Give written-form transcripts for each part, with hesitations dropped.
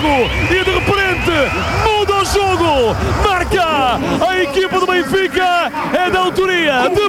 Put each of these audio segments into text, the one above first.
jogo e de repente muda o jogo. Marca a equipa do Benfica, é da autoria de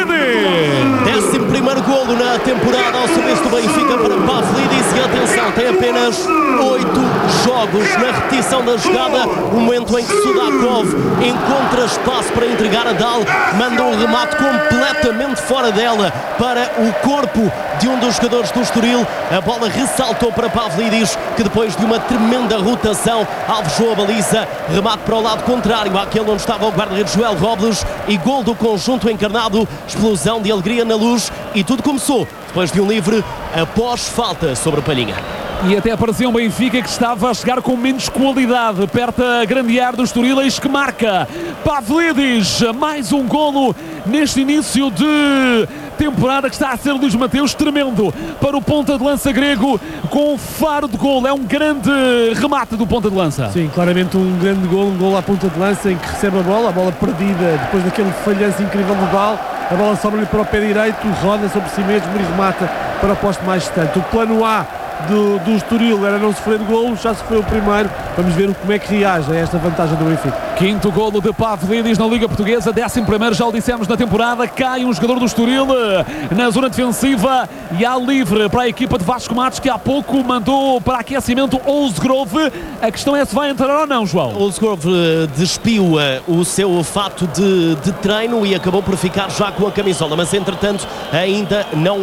Pavlidis. 11º golo na temporada ao serviço do Benfica para Pavlidis e atenção, tem apenas 8 jogos na repetição da jogada, o momento em que Sudakov encontra espaço para entregar a Dal, manda um remate completamente fora dela para o corpo de um dos jogadores do Estoril. A bola ressaltou para Pavlidis, que depois de uma tremenda rotação alvejou a baliza, remate para o lado contrário àquele onde estava o guarda-redes Joel Robles e gol do conjunto encarnado. Explosão de alegria na Luz e tudo começou depois de um livre após falta sobre Palhinha. E até parecia um Benfica que estava a chegar com menos qualidade perto da grande área do Estoril, eis que marca Pavlidis, mais um golo neste início de temporada que está a ser Luís Mateus, tremendo para o ponta de lança grego, com um faro de golo. É um grande remate do ponta de lança. Sim, claramente um grande golo, um golo à ponta de lança em que recebe a bola perdida depois daquele falhanço incrível do Dal. A bola sobra-lhe para o pé direito, roda sobre si mesmo e remata para o poste mais distante. O plano A do Estoril era não sofrer golos, já sofreu o primeiro. Vamos ver como é que reage a esta vantagem do Benfica. Quinto golo de Pavlidis na Liga Portuguesa, 11º, já o dissemos na temporada. Cai um jogador do Estoril na zona defensiva e há livre para a equipa de Vasco Matos, que há pouco mandou para aquecimento Olsgrove. A questão é se vai entrar ou não, João. Olsgrove despiu o seu fato de treino e acabou por ficar já com a camisola, mas entretanto ainda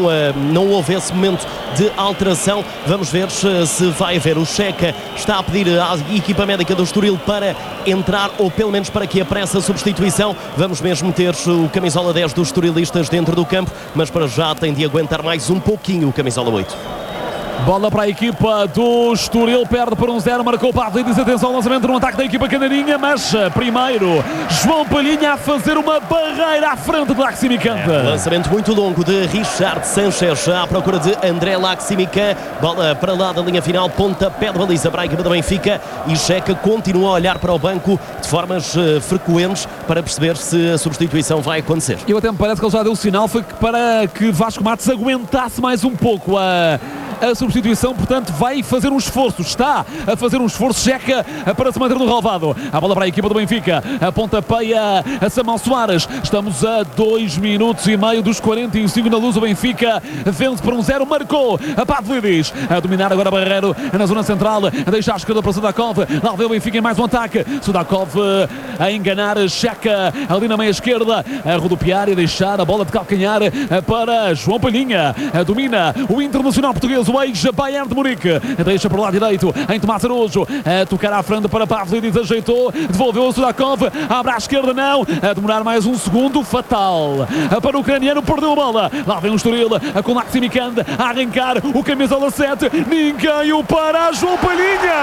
não houve esse momento de alteração. Vamos ver se vai haver. O Checa está a pedir à equipa médica do Estoril para entrar, ou pelo menos para que apresse a substituição. Vamos mesmo ter o camisola 10 dos estorilistas dentro do campo, mas para já tem de aguentar mais um pouquinho o camisola 8. Bola para a equipa do Estoril, perde por 1-0, marcou Pavlidis, atenção, lançamento no ataque da equipa canarinha, mas primeiro João Palhinha a fazer uma barreira à frente de Laximican. Lançamento muito longo de Richard Sanchez à procura de André Laximican, bola para lá da linha final, pontapé de baliza para a equipa do Benfica e Checa continua a olhar para o banco de formas frequentes para perceber se a substituição vai acontecer. Eu até me parece que ele já deu o sinal, foi para que Vasco Matos aguentasse mais um pouco a substituição, portanto vai fazer um esforço, está a fazer um esforço Checa para se manter no relvado. A bola para a equipa do Benfica, a pontapeia a Samuel Soares. Estamos a 2 minutos e meio dos 45 na Luz. O Benfica vence por 1-0, marcou a Pavlidis, a dominar agora Barreiro na zona central, a deixar a esquerda para Sudakov, lá vê o Benfica em mais um ataque, Sudakov a enganar Checa ali na meia esquerda, a rodopiar e deixar a bola de calcanhar para João Palhinha, domina o internacional português, o ex-Bayern de Munique, deixa para o lado direito em Tomás Araújo, a tocar à frente para Pavlidis, ajeitou, devolveu a Sudakov, abre à esquerda, não, a demorar mais um segundo, fatal para o ucraniano, perdeu a bola, lá vem o Estoril com Laximican a arrancar o camisola 7, ninguém o para, João Palhinha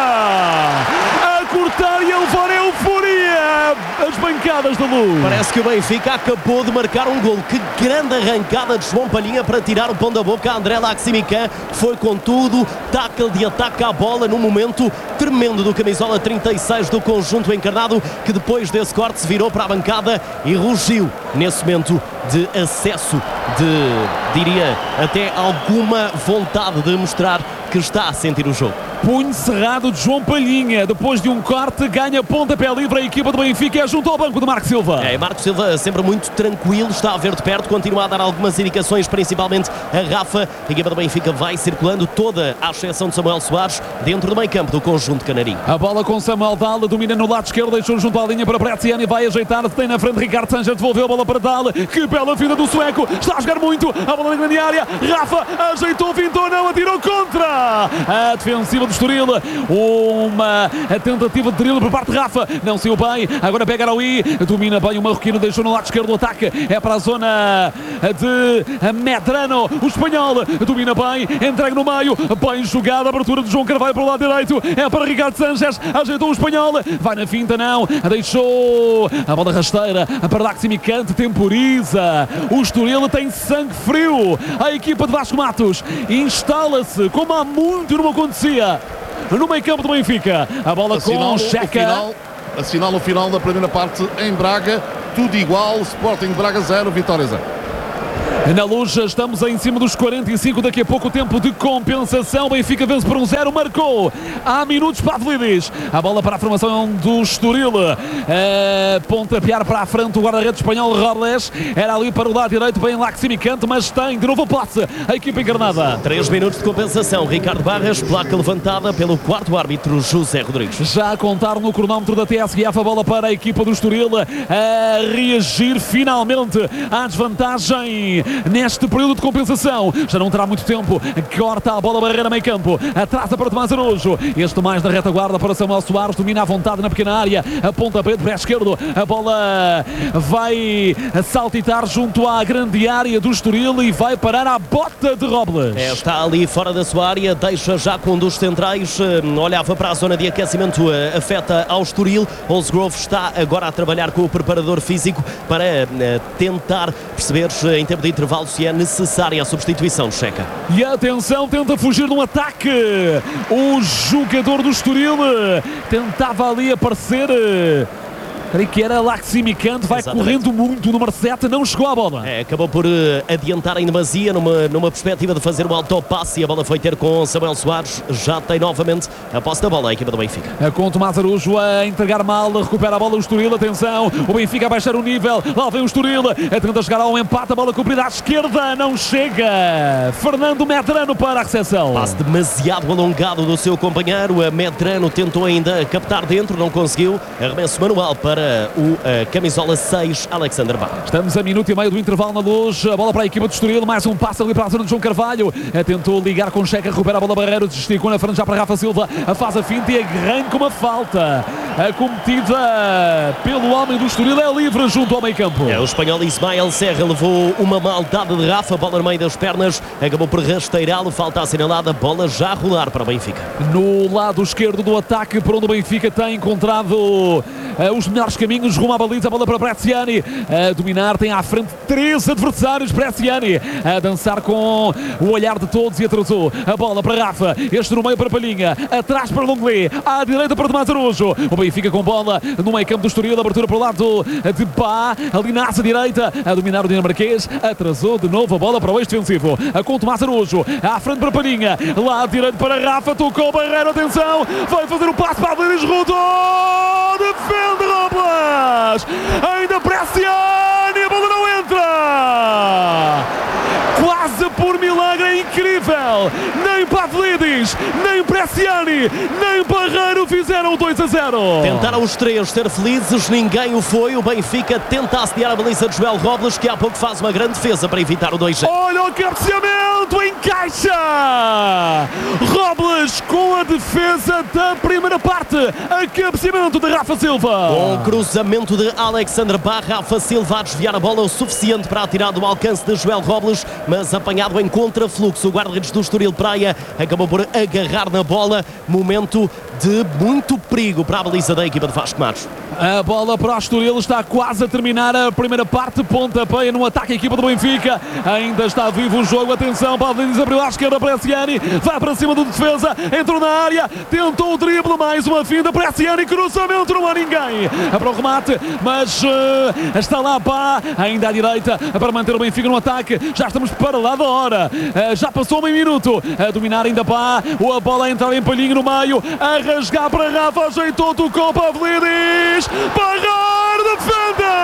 a cortar e a levar a euforia as bancadas da Luz. Parece que o Benfica acabou de marcar um gol. Que grande arrancada de João Palhinha para tirar o pão da boca a André Laximican, foi com tudo, tackle de ataque à bola num momento tremendo do camisola 36 do conjunto encarnado, que depois desse corte se virou para a bancada e rugiu nesse momento de acesso, de, diria, até alguma vontade de mostrar que está a sentir o jogo. Punho cerrado de João Palhinha, depois de um corte, ganha pontapé livre a equipa do Benfica, é junto ao banco de Marco Silva. Marco Silva sempre muito tranquilo, está a ver de perto, continua a dar algumas indicações, principalmente a Rafa. A equipa do Benfica vai circulando toda, à exceção de Samuel Soares, dentro do meio campo do conjunto canarinho. A bola com Samuel Dal, domina no lado esquerdo, deixou junto à linha para Bresciani, vai ajeitar, tem na frente Ricardo Sanchez, devolveu a bola para Dal, que bela vida do sueco, está a jogar muito, a bola na grande área, Rafa ajeitou, pintou, não, atirou contra a defensiva do Estoril, uma tentativa de drible por parte de Rafa, não saiu bem, agora pega Araúi, domina bem o marroquino, deixou no lado esquerdo o ataque, é para a zona de Medrano, o espanhol domina bem, entrega no meio, bem jogada, abertura de João Carvalho para o lado direito, é para Ricardo Sanchez, ajeitou o espanhol, vai na finta, não, deixou a bola rasteira para Laximican, temporiza, o Estoril tem sangue frio, a equipa de Vasco Matos instala-se como há muito não acontecia no meio campo do Benfica, a bola com Checa. Assinala o final da primeira parte em Braga, tudo igual, Sporting Braga 0, Vitória 0. Na Luz, estamos em cima dos 45, daqui a pouco tempo de compensação. Benfica vence por 1-0, marcou há minutos Pavlidis. A bola para a formação do Estoril. Pontapear para a frente o guarda-redes espanhol Robles. Era ali para o lado direito, bem Laximicante, mas tem de novo o passe a equipa encarnada. 3 minutos de compensação. Ricardo Barras, placa levantada pelo quarto árbitro José Rodrigues. Já a contar no cronómetro da TSF, a bola para a equipa do Estoril a reagir finalmente à desvantagem neste período de compensação. Já não terá muito tempo. Corta a bola, barreira meio campo. Atrasa para Tomás Araújo. Este mais da retaguarda para Samuel Soares. Domina à vontade na pequena área. A pontapé de pé esquerdo. A bola vai saltitar junto à grande área do Estoril e vai parar à bota de Robles. Está ali fora da sua área. Deixa já com um dos centrais. Olhava para a zona de aquecimento. Afeta ao Estoril. Olsgrove está agora a trabalhar com o preparador físico para tentar perceber em tempo de intervalo se é necessária a substituição de Checa. E atenção, tenta fugir de um ataque. O jogador do Estoril tentava ali aparecer. Creio que era Laximicante, vai correndo muito, o número 7, não chegou à bola. Acabou por adiantar em demasia numa perspectiva de fazer um autopasse e a bola foi ter com Samuel Soares. Já tem novamente a posse da bola a equipa do Benfica. Com Tomás Araújo a entregar mal, recupera a bola o Estoril, atenção, o Benfica a baixar o nível, lá vem o Estoril, tenta chegar ao empate, a bola comprida à esquerda, não chega. Fernando Medrano para a recepção. Passe demasiado alongado do seu companheiro, Medrano tentou ainda captar dentro, não conseguiu. Arremesso manual para o camisola 6, Alexander Bach. Estamos a minuto e meio do intervalo na Luz. A bola para a equipa do Estoril, mais um passo ali para a zona de João Carvalho. Tentou ligar com Checa, recupera a bola Barreiro, desesticou na frente já para Rafa Silva. Faz a finta e arranca uma falta. Cometida pelo homem do Estoril, é livre junto ao meio campo. O espanhol Ismael Serra levou uma maldade de Rafa, bola no meio das pernas, acabou por rasteirá-lo, falta assinalada, bola já a rolar para o Benfica. No lado esquerdo do ataque, por onde o Benfica tem encontrado os melhores caminhos, rumo à baliza, a bola para Bresciani, a dominar, tem à frente 3 adversários, Bresciani a dançar com o olhar de todos e atrasou a bola para Rafa, este no meio para Palhinha, atrás para Longley, à direita para Tomás Araújo, o Benfica com bola no meio campo do Estoril, abertura para o lado de Bá, ali na asa direita, a dominar o dinamarquês, atrasou de novo a bola para o ex-defensivo, com Tomás Araújo, à frente para Palhinha, lá direito para Rafa, tocou Barreiro, atenção, vai fazer o passe para Abeliris, rodou, defende Robles, ainda Bresciani, a bola não entra, quase por milagre, é incrível, nem Pavlidis, nem Bresciani, nem Barreiro fizeram 2-0. Tentaram os três ser felizes, ninguém o foi, o Benfica tenta assediar a baliza de Joel Robles, que há pouco faz uma grande defesa para evitar o 2-0. Olha o cabeceamento, encaixa! Robles com a defesa da primeira parte, a cabeceamento de Rafa Silva. Com o cruzamento de Alexander Bach, Rafa Silva a desviar a bola o suficiente para atirar do alcance de Joel Robles, mas apanhado em contrafluxo, o guarda-redes do Estoril Praia acabou por agarrar na bola, momento de muito perigo para a baliza da equipa de Vasco Matos. A bola para o Estoril, está quase a terminar a primeira parte, pontapé no ataque a equipa do Benfica, ainda está vivo o jogo, atenção, Pavlidis abriu à esquerda, Bresciani, vai para cima do defesa, entrou na área, tentou o drible, mais uma finta, Bresciani, cruzamento, não há ninguém para o remate, mas está lá Pá, ainda à direita, para manter o Benfica no ataque, já estamos para lá da hora, já passou meio minuto, a dominar ainda Pá, a bola a entrar em Palhinho no meio, a rasgar para Rafa, ajeitou, tocou Pavlidis, Barreiro defende!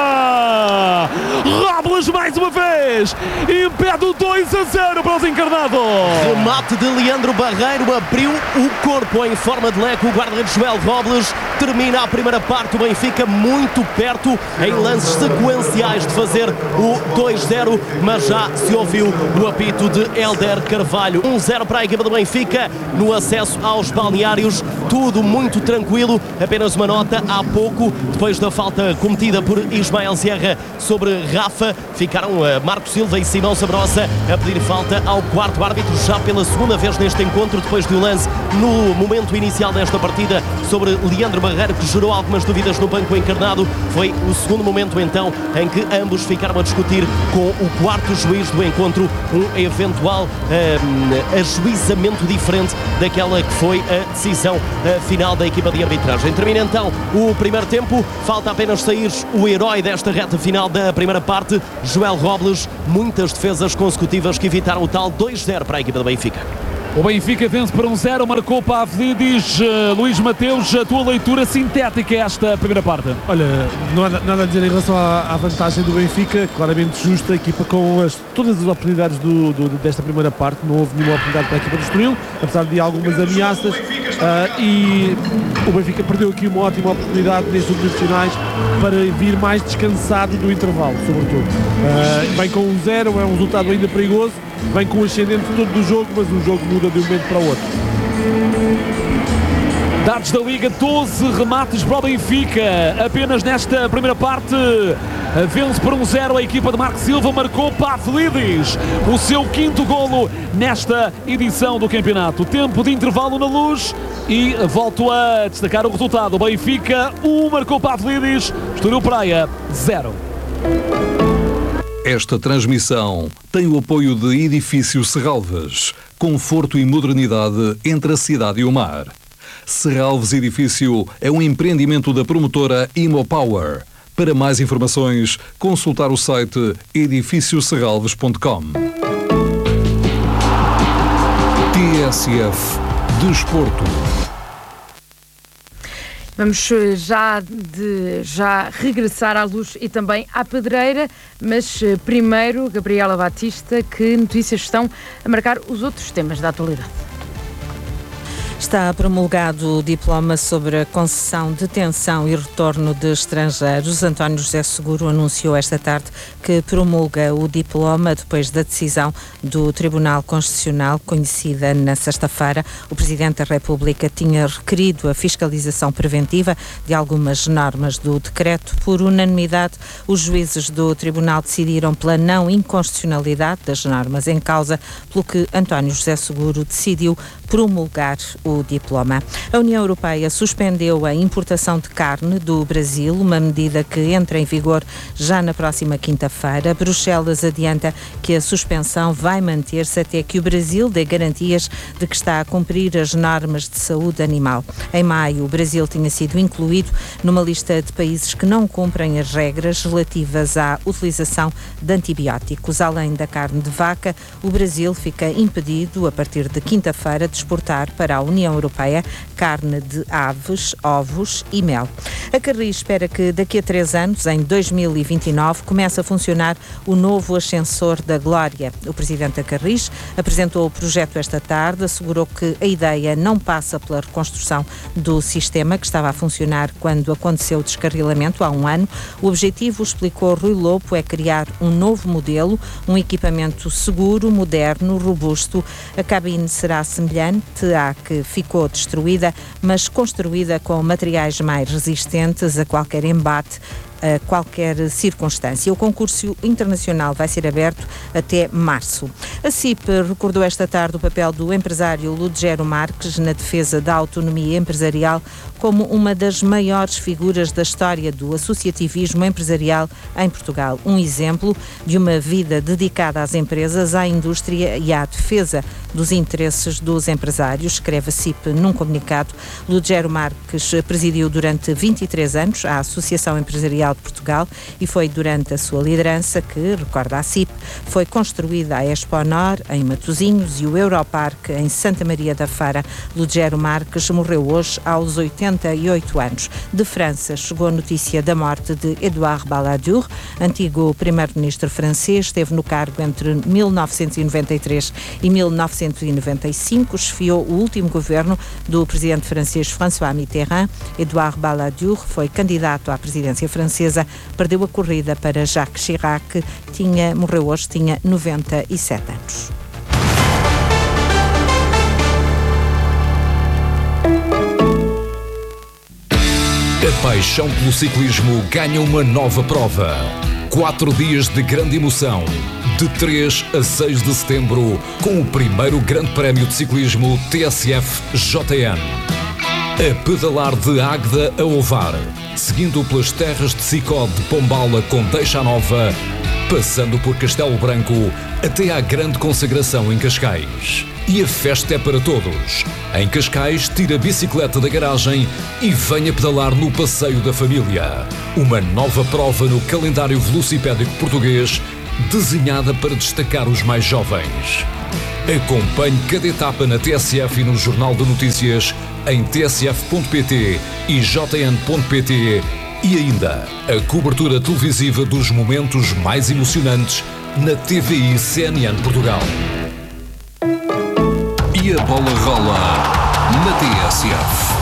Robles mais uma vez, impede o 2-0 para os encarnados. Remate de Leandro Barreiro, abriu o corpo em forma de leque, o guarda-redes Joel Robles, termina a primeira parte, o Benfica muito perto, em lances sequenciais de fazer o 2-0, mas já se ouviu o apito de Helder Carvalho. 1-0 para a equipa do Benfica, no acesso aos balneários, tudo muito tranquilo, apenas uma nota, há pouco, depois da falta cometida por Ismael Serra sobre Rafa, ficaram Marco Silva e Simão Sabrosa a pedir falta ao quarto árbitro, já pela segunda vez neste encontro, depois do lance no momento inicial desta partida sobre Leandro Barreiro, que gerou algumas dúvidas no banco encarnado. Foi o segundo momento então em que ambos ficaram a discutir com o quarto juiz do encontro um eventual ajuizamento diferente daquela que foi a decisão final da equipa de arbitragem. Termina então o primeiro tempo, falta apenas sair Robles, o herói desta reta final da primeira parte. Joel Robles, muitas defesas consecutivas que evitaram o tal 2-0 para a equipa do Benfica. O Benfica vence por 1-0, marcou Pavlidis. Luís Mateus, a tua leitura sintética esta primeira parte? Olha, não há nada a dizer em relação à vantagem do Benfica, claramente justa, a equipa com todas as oportunidades desta primeira parte, não houve nenhuma oportunidade para a equipa do Estoril, apesar de algumas ameaças, e o Benfica perdeu aqui uma ótima oportunidade nestes últimos finais para vir mais descansado do intervalo, sobretudo. Vem com 1-0, é um resultado ainda perigoso, vem com o ascendente todo do jogo, mas o jogo muda de um momento para o outro. Dados da Liga, 12 remates para o Benfica, apenas nesta primeira parte. Vence por 1-0 a equipa de Marco Silva, marcou Pavlidis, o seu 5º golo nesta edição do campeonato. Tempo de intervalo na Luz e volto a destacar o resultado. O Benfica 1, marcou Pavlidis, Estoril Praia 0. Esta transmissão tem o apoio de Edifício Serralves, conforto e modernidade entre a cidade e o mar. Serralves Edifício é um empreendimento da promotora ImoPower. Para mais informações, consultar o site edifícioserralves.com. TSF Desporto. Vamos já regressar à Luz e também à Pedreira, mas primeiro, Gabriela Batista, que notícias estão a marcar os outros temas da atualidade? Está promulgado o diploma sobre a concessão, detenção e retorno de estrangeiros. António José Seguro anunciou esta tarde que promulga o diploma depois da decisão do Tribunal Constitucional, conhecida na sexta-feira. O Presidente da República tinha requerido a fiscalização preventiva de algumas normas do decreto. Por unanimidade, os juízes do Tribunal decidiram pela não inconstitucionalidade das normas em causa, pelo que António José Seguro decidiu promulgar o diploma. A União Europeia suspendeu a importação de carne do Brasil, uma medida que entra em vigor já na próxima quinta-feira. Bruxelas adianta que a suspensão vai manter-se até que o Brasil dê garantias de que está a cumprir as normas de saúde animal. Em maio, o Brasil tinha sido incluído numa lista de países que não cumprem as regras relativas à utilização de antibióticos. Além da carne de vaca, o Brasil fica impedido, a partir de quinta-feira, de exportar para a União Europeia carne de aves, ovos e mel. A Carris espera que daqui a 3 anos, em 2029, comece a funcionar o novo ascensor da Glória. O presidente da Carris apresentou o projeto esta tarde, assegurou que a ideia não passa pela reconstrução do sistema que estava a funcionar quando aconteceu o descarrilamento há um ano. O objetivo, explicou Rui Lopo, é criar um novo modelo, um equipamento seguro, moderno, robusto. A cabine será semelhante à que ficou destruída, mas construída com materiais mais resistentes a qualquer embate, a qualquer circunstância. O concurso internacional vai ser aberto até março. A CIP recordou esta tarde o papel do empresário Ludgero Marques na defesa da autonomia empresarial como uma das maiores figuras da história do associativismo empresarial em Portugal. Um exemplo de uma vida dedicada às empresas, à indústria e à defesa dos interesses dos empresários, escreve a CIP num comunicado. Ludgero Marques presidiu durante 23 anos a Associação Empresarial de Portugal e foi durante a sua liderança que, recorda a CIP, foi construída a Exponor em Matosinhos e o Europarque em Santa Maria da Feira. Ludgero Marques morreu hoje aos 88 anos. De França chegou a notícia da morte de Edouard Balladur, antigo primeiro-ministro francês, esteve no cargo entre 1993 e 1995, chefiou o último governo do presidente francês François Mitterrand. Edouard Balladur foi candidato à presidência francesa, perdeu a corrida para Jacques Chirac, morreu hoje, tinha 97 anos. A paixão pelo ciclismo ganha uma nova prova. 4 dias de grande emoção, de 3 a 6 de setembro, com o primeiro Grande Prémio de Ciclismo TSF JN. A pedalar de Águeda a Ovar, seguindo pelas terras de Sicó de Pombala com Deixa Nova, passando por Castelo Branco até à grande consagração em Cascais. e a festa é para todos. Em Cascais, tira a bicicleta da garagem e venha pedalar no Passeio da Família. Uma nova prova no calendário velocipédico português, desenhada para destacar os mais jovens. Acompanhe cada etapa na TSF e no Jornal de Notícias, em tsf.pt e jn.pt, e ainda a cobertura televisiva dos momentos mais emocionantes na TVI CNN Portugal. E a bola rola na TSF.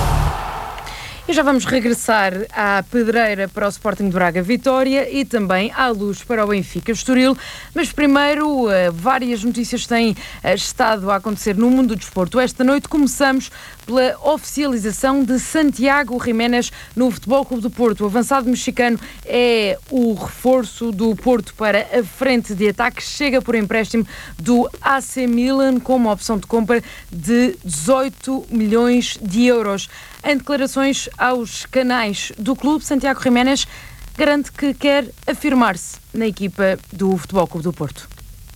E já vamos regressar à Pedreira para o Sporting de Braga Vitória e também à Luz para o Benfica Estoril. Mas primeiro, várias notícias têm estado a acontecer no mundo do desporto. Esta noite começamos pela oficialização de Santiago Jiménez no Futebol Clube do Porto. O avançado mexicano é o reforço do Porto para a frente de ataque. Chega por empréstimo do AC Milan com uma opção de compra de 18 milhões de euros. Em declarações aos canais do clube, Santiago Jiménez garante que quer afirmar-se na equipa do Futebol Clube do Porto.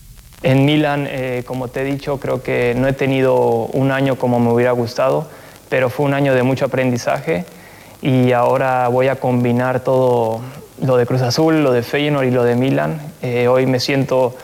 En Milan, como te he dicho, creo que no he tenido un año como me hubiera gustado, pero fue un año de mucho aprendizaje y ahora voy a combinar todo lo de Cruz Azul, lo de Feyenoord y lo de Milan. Hoy me siento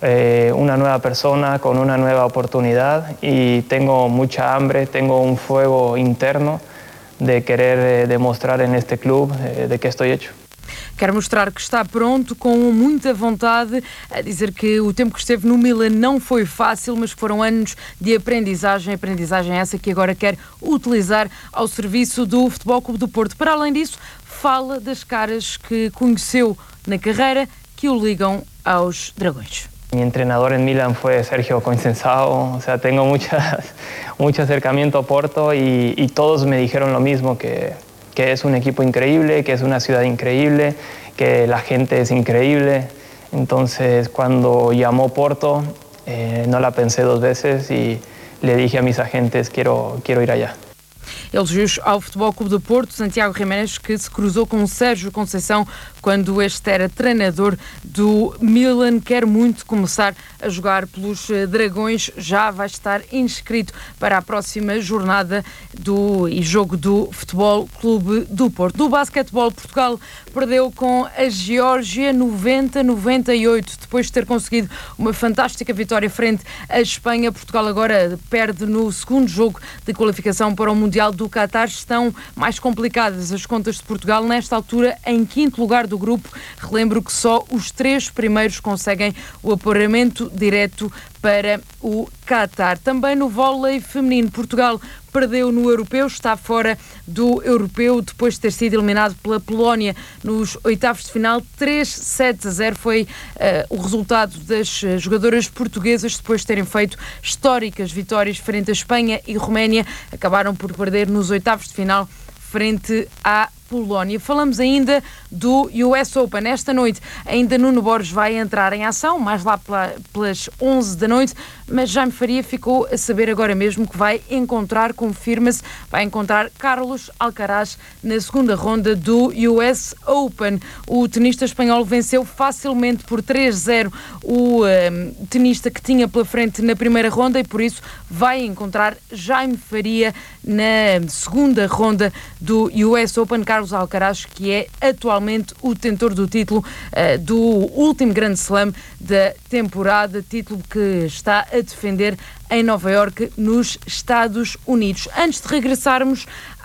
una nueva persona con una nueva oportunidad y tengo mucha hambre, tengo un fuego interno de querer demostrar en este club de qué estoy hecho. Quer mostrar que está pronto, com muita vontade, a dizer que o tempo que esteve no Milan não foi fácil, mas que foram anos de aprendizagem essa que agora quer utilizar ao serviço do Futebol Clube do Porto. Para além disso, fala das caras que conheceu na carreira que o ligam aos Dragões. Mi entrenador en Milan fue Sergio Conceição, o sea, tengo mucho acercamiento a Porto y todos me dijeron lo mismo, que es un equipo increíble, que es una ciudad increíble, que la gente es increíble. Entonces, cuando llamó Porto, no la pensé dos veces y le dije a mis agentes, quiero ir allá. Elogios ao Futebol Clube do Porto, Santiago Jiménez, que se cruzou com Sérgio Conceição quando este era treinador do Milan. Quer muito começar a jogar pelos Dragões, já vai estar inscrito para a próxima jornada e jogo do Futebol Clube do Porto. Do basquetebol, Portugal perdeu com a Geórgia 90-98, depois de ter conseguido uma fantástica vitória frente à Espanha. Portugal agora perde no segundo jogo de qualificação para o Mundial do Qatar. Estão mais complicadas as contas de Portugal, nesta altura em quinto lugar do grupo. Relembro que só os 3 primeiros conseguem o apuramento direto para o Qatar. Também no vôlei feminino, Portugal perdeu no Europeu, está fora do Europeu depois de ter sido eliminado pela Polónia nos oitavos de final. 3-7-0 foi o resultado das jogadoras portuguesas depois de terem feito históricas vitórias frente à Espanha e Roménia. Acabaram por perder nos oitavos de final frente à Polónia. Falamos ainda do US Open. Esta noite ainda Nuno Borges vai entrar em ação, mais lá pelas 11 da noite, mas Jaime Faria ficou a saber agora mesmo que vai encontrar, confirma-se, vai encontrar Carlos Alcaraz na segunda ronda do US Open. O tenista espanhol venceu facilmente por 3-0 o tenista que tinha pela frente na primeira ronda e por isso vai encontrar Jaime Faria na segunda ronda do US Open. Carlos Alcaraz, que é atualmente o detentor do título do último Grand Slam da temporada, título que está a defender em Nova Iorque, nos Estados Unidos. Antes de regressarmos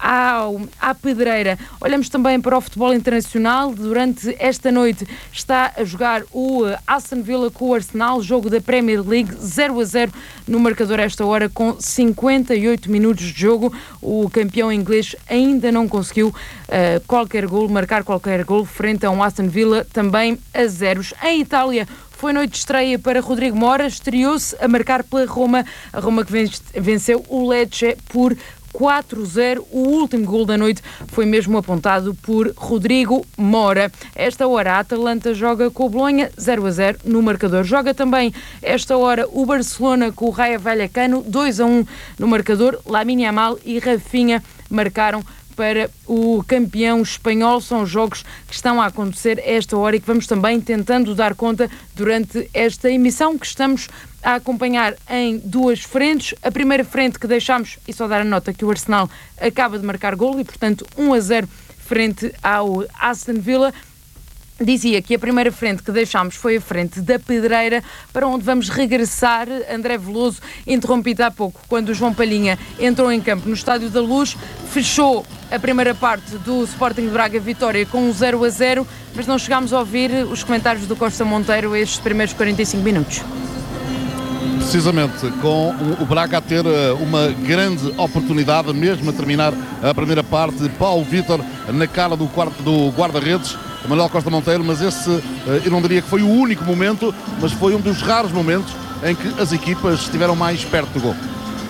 à Pedreira, olhamos também para o futebol internacional. Durante esta noite está a jogar o Aston Villa com o Arsenal, jogo da Premier League, 0-0 no marcador esta hora com 58 minutos de jogo. O campeão inglês ainda não conseguiu marcar qualquer gol frente a um Aston Villa também a zeros. Em Itália, foi noite de estreia para Rodrigo Mora, estreou-se a marcar pela Roma, a Roma que venceu o Lecce por 4-0. O último gol da noite foi mesmo apontado por Rodrigo Mora. Esta hora a Atalanta joga com o Bolonha, 0-0 no marcador. Joga também esta hora o Barcelona com o Rayo Vallecano, 2-1 no marcador. Lamine Yamal e Rafinha marcaram para o campeão espanhol. São jogos que estão a acontecer a esta hora e que vamos também tentando dar conta durante esta emissão, que estamos a acompanhar em duas frentes. A primeira frente que deixámos, e só dar a nota que o Arsenal acaba de marcar golo e, portanto, 1-0 frente ao Aston Villa. Dizia que a primeira frente que deixámos foi a frente da Pedreira, para onde vamos regressar. André Veloso, interrompido há pouco, quando o João Palhinha entrou em campo no Estádio da Luz, fechou a primeira parte do Sporting de Braga Vitória com 0-0, mas não chegámos a ouvir os comentários do Costa Monteiro estes primeiros 45 minutos. Precisamente, com o Braga a ter uma grande oportunidade, mesmo a terminar a primeira parte, Paulo Vítor na cara do guarda-redes, Manuel Costa Monteiro, mas esse, eu não diria que foi o único momento, mas foi um dos raros momentos em que as equipas estiveram mais perto do gol.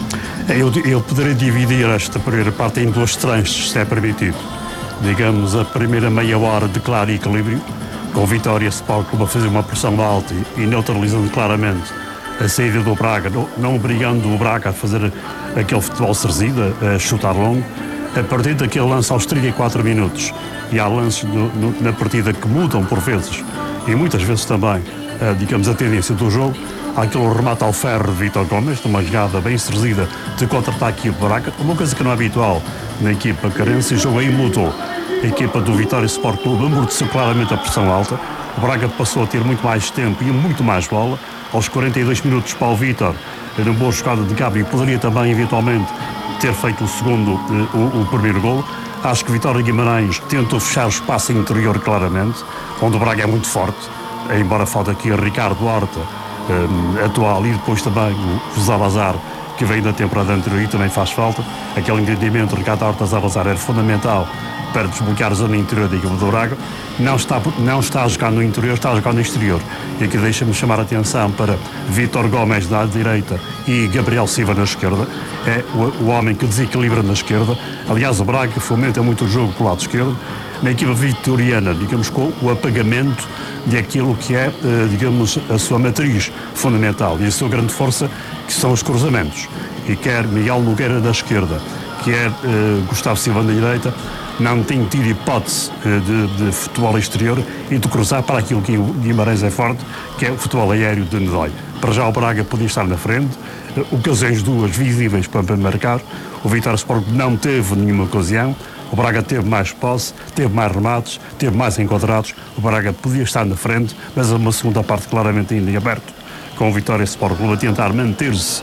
Eu poderia dividir esta primeira parte em dois tranches, se é permitido. Digamos, a primeira meia hora de claro equilíbrio, com o Vitória Sport Clube a fazer uma pressão alta e neutralizando claramente a saída do Braga, não obrigando o Braga a fazer aquele futebol cerzido, a chutar longo. A partir daquele lance aos 34 minutos, e há lances na partida que mudam por vezes, e muitas vezes também, digamos, a tendência do jogo, há aquele remate ao ferro de Vítor Gomes, numa jogada bem cerzida de contra-ataque do Braga, uma coisa que não é habitual na equipa carense, e o jogo aí mudou. A equipa do Vitória Sport Clube amorteceu claramente a pressão alta, o Braga passou a ter muito mais tempo e muito mais bola. Aos 42 minutos, Paulo Vítor, numa boa jogada de Gabi, poderia também eventualmente ter feito o segundo, o primeiro golo. Acho que Vitória Guimarães tentou fechar o espaço interior claramente, onde o Braga é muito forte, embora falta aqui a Ricardo Horta atual, e depois também o Zalazar, que veio da temporada anterior e também faz falta. Aquele entendimento de Ricardo Horta Zalazar era fundamental para desbloquear a zona interior da equipa do Braga. Não está a jogar no interior, está a jogar no exterior. E aqui deixa-me chamar a atenção para Vítor Gomes na direita e Gabriel Silva na esquerda. É o homem que desequilibra na esquerda. Aliás, o Braga fomenta muito o jogo pelo lado esquerdo. Na equipa vitoriana, digamos, com o apagamento de aquilo que é, digamos, a sua matriz fundamental e a sua grande força, que são os cruzamentos. E quer Miguel Nogueira da esquerda, quer Gustavo Silva na direita, não tem tido hipótese de futebol exterior e de cruzar para aquilo que o Guimarães é forte, que é o futebol aéreo de Nedói. Para já o Braga podia estar na frente, ocasiões duas visíveis para marcar. O Vitória Sport não teve nenhuma ocasião, o Braga teve mais posse, teve mais remates, teve mais enquadrados. O Braga podia estar na frente, mas uma segunda parte claramente ainda em aberto, com o Vitória Sport Clube a tentar manter-se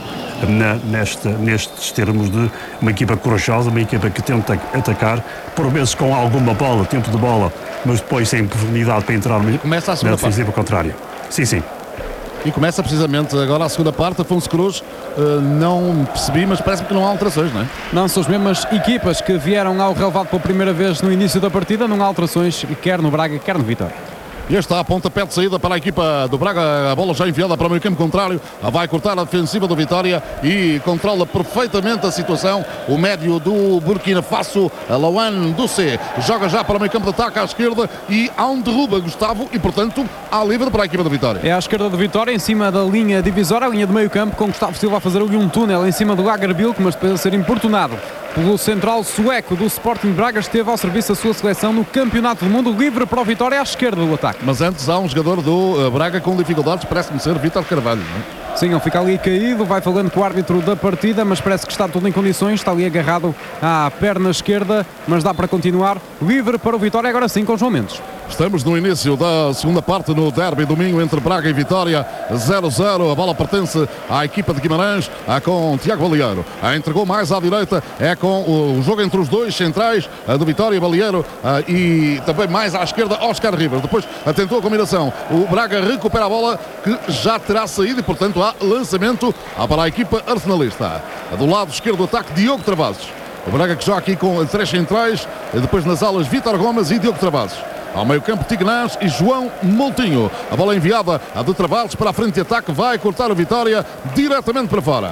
nestes termos de uma equipa corajosa, uma equipa que tenta atacar, por vezes com alguma bola, tempo de bola, mas depois sem profundidade para entrar na defensiva contrária. Sim. E começa precisamente agora a segunda parte. Afonso Cruz, não percebi, mas parece-me que não há alterações, não é? Não, são as mesmas equipas que vieram ao relevado pela primeira vez no início da partida, não há alterações, quer no Braga, quer no Vitória. E está a pontapé de saída para a equipa do Braga, a bola já enviada para o meio campo contrário, vai cortar a defensiva do Vitória e controla perfeitamente a situação o médio do Burkina Faso, Lawan Ducé, joga já para o meio campo de ataque à esquerda e há um derruba Gustavo e portanto há livre para a equipa do Vitória. É à esquerda do Vitória, em cima da linha divisória, a linha do meio campo, com Gustavo Silva a fazer ali um túnel em cima do Lagerbilk, mas depois a ser importunado pelo central sueco do Sporting Braga, esteve ao serviço da sua seleção no Campeonato do Mundo, livre para o Vitória à esquerda do ataque. Mas antes há um jogador do Braga com dificuldades, parece-me ser Vítor Carvalho, não é? Sim, ele fica ali caído, vai falando com o árbitro da partida, mas parece que está tudo em condições, está ali agarrado à perna esquerda, mas dá para continuar, livre para o Vitória, agora sim com João Mendes. Estamos no início da segunda parte no derby domingo entre Braga e Vitória, 0-0, a bola pertence à equipa de Guimarães, com Tiago Balieiro, entregou mais à direita, é com o jogo entre os dois centrais, do Vitória, Balieiro, e também mais à esquerda, Oscar Rivas. Depois tentou a combinação, o Braga recupera a bola que já terá saído e portanto há lançamento para a equipa arsenalista. Do lado esquerdo do ataque, Diogo Travassos. O Braga que joga aqui com três centrais, depois nas alas Vítor Gomes e Diogo Travassos. Ao meio campo, Tignás e João Moutinho. A bola enviada de Travassos para a frente de ataque, vai cortar o Vitória diretamente para fora.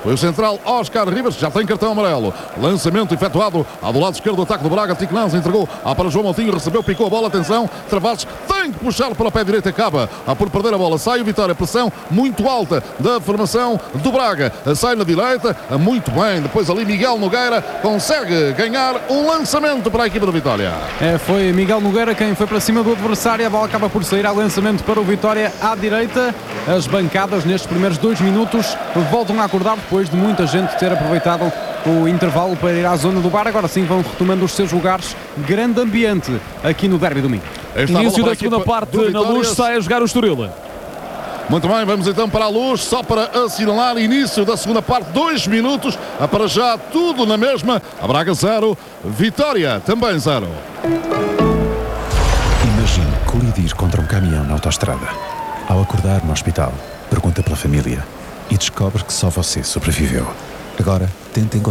Foi o central Oscar Rivas, que já tem cartão amarelo. Lançamento efetuado ao do lado esquerdo do ataque do Braga. Tiquenaz entregou para João Moutinho, recebeu, picou a bola, atenção, Travassos tem que puxar para o pé direito, acaba por perder a bola, sai o Vitória, pressão muito alta da formação do Braga, sai na direita, muito bem, depois ali Miguel Nogueira consegue ganhar um lançamento para a equipa do Vitória. Foi Miguel Nogueira quem foi para cima do adversário, a bola acaba por sair ao lançamento para o Vitória à direita. As bancadas nestes primeiros 2 minutos voltam a acordar depois de muita gente ter aproveitado o intervalo para ir à zona do bar. Agora sim vão retomando os seus lugares. Grande ambiente aqui no Derby domingo. Início da segunda parte na Luz, sai a jogar o Estoril. Muito bem, vamos então para a Luz, só para assinalar início da segunda parte, 2 minutos, para já tudo na mesma. A Braga 0, Vitória também 0. Imagine colidir contra um caminhão na autoestrada. Ao acordar no hospital, pergunta pela família e descobre que só você sobreviveu. Agora, tenta encontrar